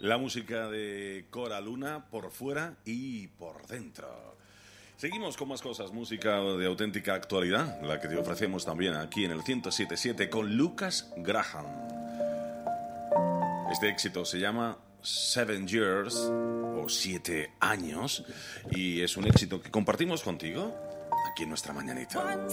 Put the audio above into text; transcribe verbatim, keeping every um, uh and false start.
La música de Cora Luna por fuera y por dentro. Seguimos con más cosas, música de auténtica actualidad, la que te ofrecemos también aquí en el ciento siete punto siete con Lucas Graham. Este éxito se llama Seven Years o Siete Años y es un éxito que compartimos contigo aquí en nuestra mañanita.